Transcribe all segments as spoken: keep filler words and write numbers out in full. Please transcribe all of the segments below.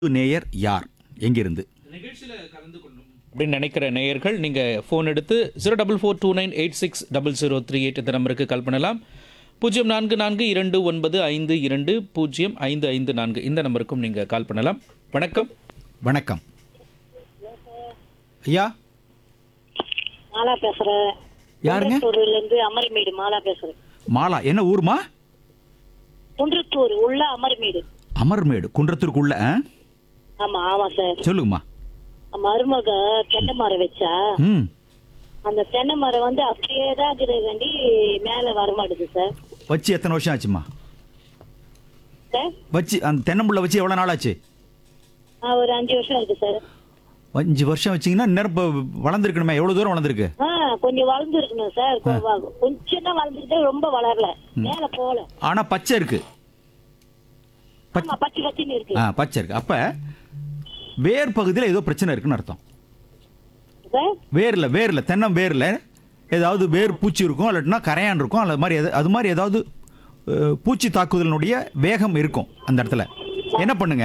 நேயர் யார் எங்கிருந்து? நிகழ்ச்சியில் கலந்து கொள்ளும் அப்படின்னு நினைக்கிற நேயர்கள் நீங்கள் ஃபோன் எடுத்து zero double four two nine eight six double zero three eight இந்த நம்பருக்கு கால் பண்ணலாம். பூஜ்ஜியம் நான்கு நான்கு இரண்டு ஒன்பது ஐந்து இரண்டு பூஜ்ஜியம் ஐந்து ஐந்து நான்கு இந்த நம்பருக்கும் நீங்கள் கால் பண்ணலாம். வணக்கம். வணக்கம் ஐயா. மாலா பேசுறேன். யாருங்க? குன்றத்தூர்ல இருந்து அமர்மேடு மாலா பேசுறேன். மாலா என்ன ஊர்மா? குன்றத்தூர் உள்ள அமர்மேடு. அமர்மேடு குன்றத்தூருக்குள்ள. ஆ? ஆமா ஆமா சார். சொல்லுங்கம்மா. மருமக தென்னை மரம் வச்சா ம் அந்த தென்னை மரம் வந்து அப்படியே தான் வேண்டி மேல வரமாட்டுது சார். வச்சு எத்தனை வருஷம் ஆச்சுமா? சார் வச்சு அந்த தென்னம்புள்ள வச்சு எவ்வளோ நாள் ஆச்சு? ஆ, ஒரு அஞ்சு வருஷம் இருக்கு சார். அஞ்சு வருஷம் வச்சிங்கன்னா நிரப்ப வளர்ந்துருக்கணுமே. எவ்வளோ தூரம் வளர்ந்துருக்கு? ஆ கொஞ்சம் வளர்ந்து இருக்கணும் சார். கொ- கொஞ்சம் தான் வளர்ந்துட்டு ரொம்ப வளரல, மேல போல. ஆனால் பச்சை இருக்கு. ஆமா பச்சை பச்சைன்னு இருக்கு ஆ பச்சை இருக்கு. அப்போ வேர் பகுதியில் ஏதோ பிரச்சனை இருக்குன்னு அர்த்தம். சார். வேரில் வேரில் தென்னம் வேரில் ஏதாவது வேர் பூச்சி இருக்கும், இல்லாட்டினா கரையான் இருக்கும், அல்லது மாதிரி எது- அது மாதிரி ஏதாவது அஹ், பூச்சி தாக்குதலினுடைய வேகம் இருக்கும் அந்த இடத்துல. என்ன பண்ணுங்க,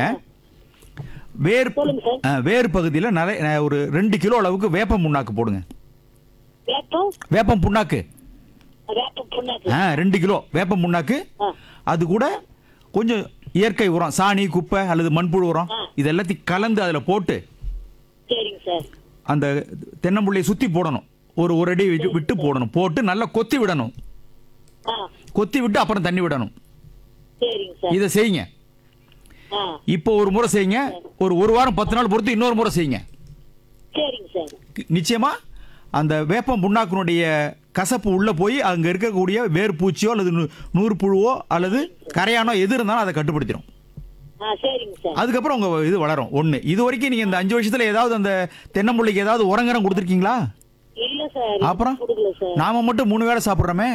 வேர் சொல்லுங்க சார். அஹ், வேர் பகுதியில் நிறைய அஹ், ஒரு ரெண்டு கிலோ அளவுக்கு வேப்பம் புண்ணாக்கு போடுங்க. வேப்பம் வேப்பம் புண்ணாக்கு வேப்பம் புண்ணாக்கு. ஆ ரெண்டு கிலோ வேப்பம் புண்ணாக்கு. ஆ, அது கூட கொஞ்சம் இயற்கை உரம், சாணி குப்பை அல்லது மண்புழு உரம், ஆ. இது எல்லாத்தையும் கலந்து அதில் போட்டு சரிங்க சார். அந்த தென்னம்புள்ளையை சுற்றி போடணும். ஒரு ஒரு அடி விட்டு விட்டு போடணும். போட்டு நல்லா கொத்தி விடணும். ஆ கொத்தி விட்டு அப்புறம் தண்ணி விடணும். சரிங்க சார். இதை செய்யுங்க. ஆ இப்போ ஒரு முறை செய்யுங்க. ஒரு ஒரு வாரம் பத்து நாள் பொறுத்து இன்னொரு முறை செய்யுங்க. சரிங்க சார். நிச்சயமா அந்த வேப்பம் புண்ணாக்கினுடைய கசப்பு உள்ள போய் அங்க இருக்கக்கூடிய வேர் பூச்சியோ அல்லது நூ- நூறு புழுவோ அல்லது கரையானோ எது இருந்தாலும் அதை கட்டுப்படுத்திடும். ஆ சரிங்க சார். அதுக்கப்புறம் உங்க இது வளரும். ஒண்ணு, இது வரைக்கும் நீங்க இந்த அஞ்சு வருஷத்துல ஏதாவது அந்த தென்னம்புள்ளைக்கு ஏதாவது உரங்கரம் கொடுத்துருக்கீங்களா? இல்ல சார். அப்புறம் கொடுக்கல சார். நாம மட்டும் மூணு வேளை சாப்பிட்றோமே.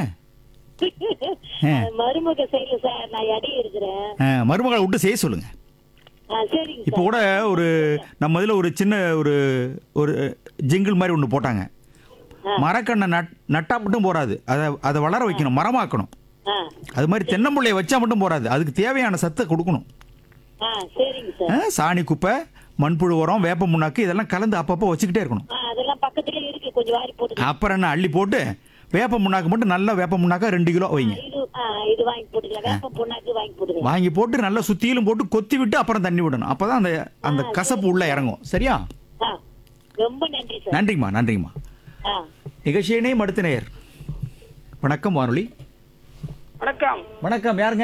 ஆ. மருமக செய்யல சார். நான் எடி இருக்கிறேன். ஆ, மருமகளை விட்டு செய்ய சொல்லுங்க. ஆ சரிங்க இப்போ சார். கூட ஒரு நம்ம இதில் ஒரு சின்ன ஒரு ஒரு ஜிங்கிள் மாதிரி ஒன்று போட்டாங்க. மரக்கண்ணை நட் நட்டா மட்டும் போறாது, அதை அதை வளர வைக்கணும், மரமாக்கணும். ஆ அது மாதிரி தென்னம்புள்ளையை வச்சா மட்டும் போறாது, அதுக்கு தேவையான சத்தை கொடுக்கணும். ஆ சரிங்க சார். ஆ, சாணி குப்பை, மண்புழு உரம், வேப்ப முன்னாக்கு இதெல்லாம் கலந்து அப்பப்போ வச்சுக்கிட்டே இருக்கணும். ஆ அதெல்லாம் பக்கத்துல இருக்கு, கொஞ்சம் வாரி போட்டு. அப்புறம் என்ன அள்ளி போட்டு வேப்ப முன்னாக்கு மட்டும் நல்லா வேப்ப முன்னாக்கா ரெண்டு கிலோ வைங்க. இது ஆ இது வாங்கி போட்டுக்கலாம். வேப்ப பொண்ணாக்கு வாங்கி போட்டுக்கலாம். வாங்கி போட்டு நல்லா சுத்தியிலும் போட்டு கொத்தி விட்டு அப்புறம் தண்ணி விடணும். அப்பதான் அந்த அந்த கசப்பு உள்ள இறங்கும். சரியா? ஆ ரொம்ப நன்றி சார். நன்றிங்கம்மா, நன்றிங்கம்மா. ஆ நிகழ்ச்சியினை மடுத்த நேயர். வணக்கம் வானொலி. வணக்கம். வணக்கம். யாருங்க?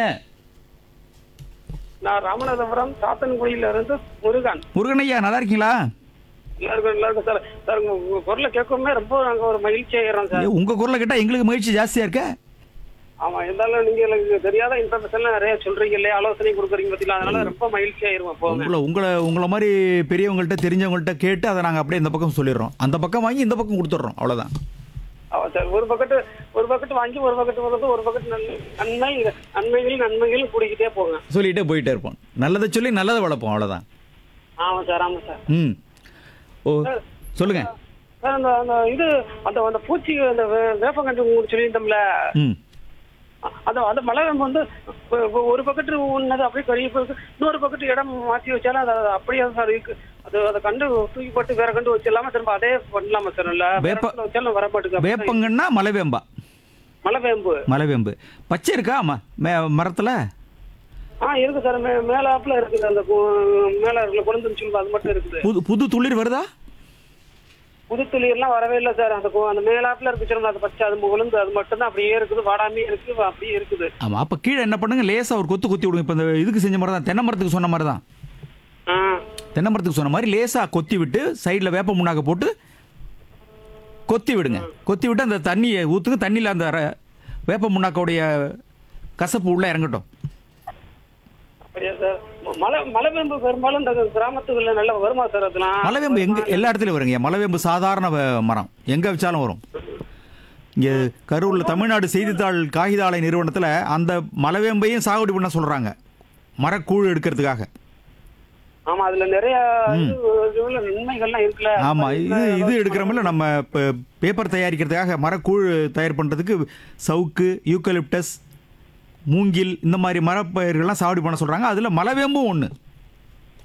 நான் ராமநாதபுரம் சாத்தன்குடியில இருந்து முருகன். முருகன் ஐயா, நல்லா இருக்கீங்களா? எல்லாருக்கும் எல்லாருக்கும் சார் சார் உங்க உங்க குரலை கேட்கவுமே ரொம்ப நாங்க ஒரு மகிழ்ச்சி ஆயிடுறோம் சார். ஏய், உங்க குரலை கேட்டா எங்களுக்கு மகிழ்ச்சி ஜாஸ்தியா இருக்க. ஆமா, இருந்தாலும் நீங்க எனக்கு தெரியாத இன்ஃபர்மேஷன் நிறைய சொல்றீங்க இல்லையா, ஆலோசனை கொடுக்குறீங்க பத்தில, அதனால ரொம்ப மகிழ்ச்சி ஆயிருவோம் போங்க. உங்களை உங்களை உங்களை மாதிரி பெரியவங்கள்ட்ட தெரிஞ்சவங்கள்ட்ட கேட்டு அதை நாங்கள் அப்படியே இந்த பக்கம் சொல்லிடுறோம். அந்த பக்கம் வாங்கி இந்த பக்கம் கொடுத்துட்றோம். அவ்வளோதான். ஆமா சார், ஒரு பக்கெட்டு ஒரு பக்கெட்டு வாங்கி ஒரு பக்கெட்டு வந்து ஒரு பக்கெட்டு நன்மை நன்மைகள் நன்மைகள் கூடிக்கிட்டே போங்க. சொல்லிகிட்டே போயிட்டே இருப்போம். நல்லதை சொல்லி நல்லதை வளர்ப்போம். அவ்வளோதான். ஆமா சார், ஆமா சார். ம். ஓ சொல்லுங்க. சார் அந்த அந்த இது அந்த அந்த பூச்சி அந்த வே- வேப்பங்கன்று உங்களுக்கு சொல்லியிருந்தோம்ல, ம். அது அந்த மழை வந்து ஒ- ஒரு பக்கெட்டு ஒன்னது அப்படியே கருகி போயிருக்கு. இன்னொரு பக்கெட்டு இடம் மாற்றி வச்சாலும் அது அது அப்படியே சார் இருக்கு. அது அதை கண்டு தூக்கி போட்டு வேற கண்டு வச்சிடலாமா, திரும்ப அதே பண்ணலாமா சார்? இல்ல வேற வேப்ப- இடத்துல வச்சாலும் வர மாட்டேங்குது. வேப்பங்கன்னா மலைவேம்பா. மலை வேம்பு. மலைவேம்பு பச்சை இருக்கா? ம மே- மரத்துல ஆ இருக்கு சார். மே மேலாப்புல இருக்குது. அந்த கு- மேல இருக்கிற குழந்தை சொல்லுவோம், அது மட்டும் இருக்குது. புது புது துளிர் வருதா? புது துளி எல்லாம் வரவே இல்லை சார். அந்த கு- அந்த மேலாப்புல இருக்கு சொல்லுங்க, அது பச்சை, அது முகழ்ந்து அது மட்டும் தான் அப்படியே இருக்குது. வாடாமே இருக்கு, அப்படியே இருக்குது. ஆமாம். அப்போ கீழே என்ன பண்ணுங்க, லேசாக ஒரு கொத்து கொத்தி விடுங்க. இப்போ இந்த இதுக்கு செஞ்ச மாதிரி தான், தென்னை மரத்துக்கு சொன்ன மாதிரி தான். ஆ தென்னை மரத்துக்கு சொன்ன மாதிரி லேசாக கொத்தி விட்டு சைடில் வேப்ப முன்னாக்க போட்டு கொத்தி விடுங்க. கொத்தி விட்டு அந்த தண்ணியை ஊற்றுங்க. தண்ணியில் அந்த ர- வேப்ப முன்னாக்கோடைய கசப்பு உள்ள இறங்கட்டும். அப்படியா சார்? மலை மலைவேம்பு பெரும்பாலும் இந்த கிராமத்துக்குள்ள நல்ல வருமா சார்? அதெல்லாம் மலைவேம்பு எங்க எல்லா இடத்துலையும் வருங்க. மலைவேம்பு சாதாரண வ- மரம், எங்கே வச்சாலும் வரும். இங்கே கரூரில் தமிழ்நாடு செய்தித்தாள் காகித ஆலை நிறுவனத்தில் அந்த மலைவேம்பையும் சாகுபடி பண்ண சொல்கிறாங்க, மரக்கூழ் எடுக்கிறதுக்காக. ஆமா, அதுல நிறைய இது- இதுல நன்மைகள்லாம் இருக்குல்ல. ஆமாம். இது இது எடுக்கிறோம்ல, நம்ம இப்போ பேப்பர் தயாரிக்கிறதுக்காக மரக்கூழ் தயார் பண்ணுறதுக்கு சவுக்கு, யூக்கலிப்டஸ், மூங்கில் இந்த மாதிரி மரப்பயிர்கள்லாம் சாகுபடி பண்ண சொல்கிறாங்க. அதில் மலைவேம்பும் ஒன்று.